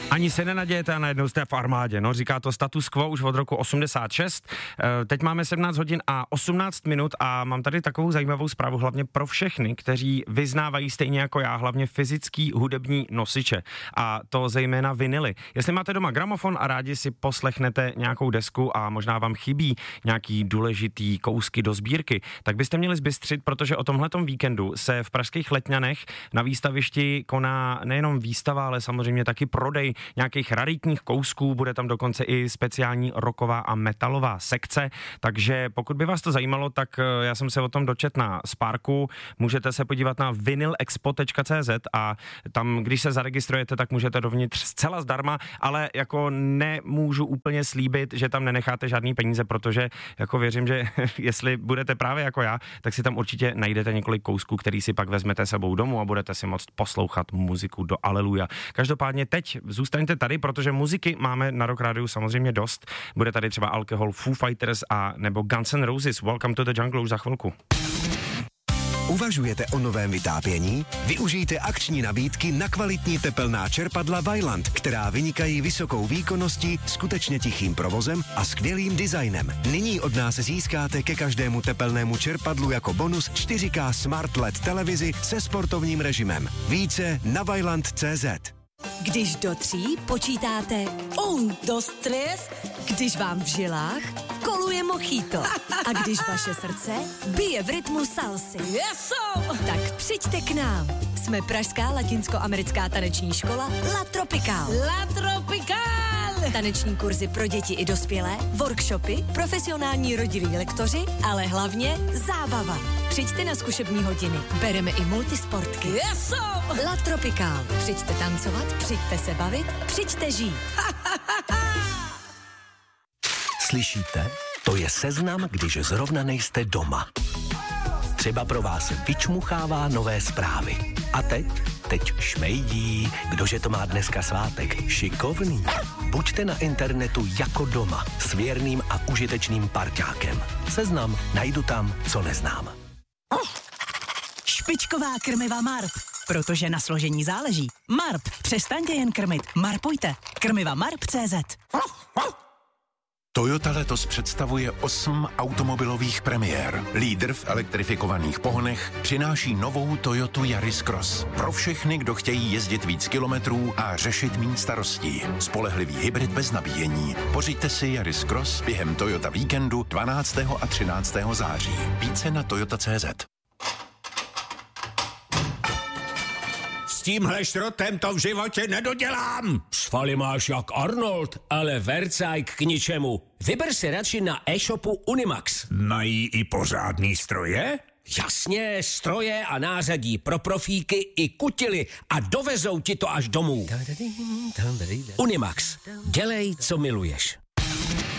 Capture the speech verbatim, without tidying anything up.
Ani se nenadějete a najednou jste v armádě, no, říká to status quo už od roku osmdesát šest. E, teď máme sedmnáct hodin a osmnáct minut a mám tady takovou zajímavou zprávu hlavně pro všechny, kteří vyznávají stejně jako já hlavně fyzický hudební nosiče a to zejména vinily. Jestli máte doma gramofon a rádi si poslechnete nějakou desku a možná vám chybí nějaký důležitý kousky do sbírky, tak byste měli zbystřit, protože o tomhletom víkendu se v pražských Letňanech na výstavišti koná nejenom výstava, ale samozřejmě taky prodej nějakých raritních kousků, bude tam dokonce i speciální rocková a metalová sekce, takže pokud by vás to zajímalo, tak já jsem se o tom dočet na Sparku, můžete se podívat na vinyl expo tečka cé zet a tam, když se zaregistrujete, tak můžete dovnitř zcela zdarma, ale jako nemůžu úplně slíbit, že tam nenecháte žádný peníze, protože jako věřím, že jestli budete právě jako já, tak si tam určitě najdete několik kousků, který si pak vezmete sebou domů a budete si moct poslouchat muziku do aleluja. Každopádně teď zůstaňte tady, protože muziky máme na Rock Rádiu samozřejmě dost. Bude tady třeba Alkohol, Foo Fighters a nebo Guns N' Roses. Welcome to the Jungle už za chvilku. Uvažujete o novém vytápění? Využijte akční nabídky na kvalitní tepelná čerpadla Vaillant, která vynikají vysokou výkonností, skutečně tichým provozem a skvělým designem. Nyní od nás získáte ke každému tepelnému čerpadlu jako bonus čtyři ká Smart el é dé televizi se sportovním režimem. Více na vaillant tečka cé zet. Když do tří počítáte un, dos, tres, když vám v žilách koluje mojito a když vaše srdce bije v rytmu salsy. Yeso! Tak přijďte k nám. Jsme pražská latinsko-americká taneční škola La Tropical. La Tropical! Taneční kurzy pro děti i dospělé, workshopy, profesionální rodilí lektoři, ale hlavně zábava. Přijďte na zkušební hodiny. Bereme i multisportky. Yeso! La Tropical. Přijďte tancovat, přijďte se bavit, přijďte žít. Slyšíte? To je seznam, když zrovna nejste doma. Třeba pro vás vyčmuchává nové zprávy. A teď? Teď šmejdí. Kdože to má dneska svátek? Šikovný. Buďte na internetu jako doma s věrným a užitečným parťákem. Seznam najdu tam, co neznám. Špičková krmiva Marp, protože na složení záleží. Marp, přestaňte jen krmit, marpujte. Krmiva Marp tečka cé zet. Toyota letos představuje osm automobilových premiér. Lídr v elektrifikovaných pohonech přináší novou Toyotu Yaris Cross. Pro všechny, kdo chtějí jezdit víc kilometrů a řešit méně starostí. Spolehlivý hybrid bez nabíjení. Pořiďte si Yaris Cross během Toyota víkendu dvanáctého a třináctého září. Více na toyota tečka cé zet. S tímhle šrotem to v životě nedodělám. Svaly máš jak Arnold, ale vercajk k ničemu. Vyber si radši na e-shopu Unimax. Mají i pořádný stroje? Jasně, stroje a nářadí pro profíky i kutily a dovezou ti to až domů. Unimax. Dělej, co miluješ.